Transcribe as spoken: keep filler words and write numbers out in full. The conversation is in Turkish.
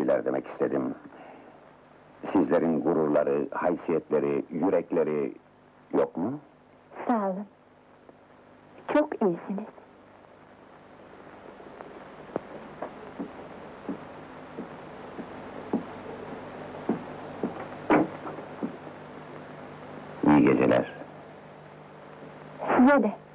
şeyler demek istedim. Sizlerin gururları, haysiyetleri, yürekleri yok mu? Sağ olun. Çok iyisiniz. İyi geceler. Size de.